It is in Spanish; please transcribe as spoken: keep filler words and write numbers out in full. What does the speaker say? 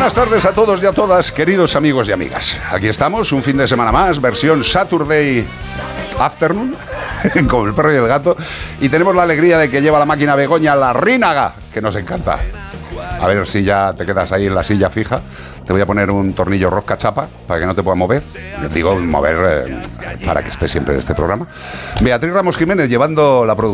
buenas tardes a todos y a todas, queridos amigos y amigas. Aquí estamos, un fin de semana más, versión Saturday Afternoon, con el perro y el gato. Y tenemos la alegría de que lleva la máquina Begoña Larrínaga, que nos encanta. A ver si ya te quedas ahí en la silla fija. Te voy a poner un tornillo rosca chapa para que no te puedas mover. Digo, mover eh, para que estés siempre en este programa. Beatriz Ramos Jiménez llevando la producción.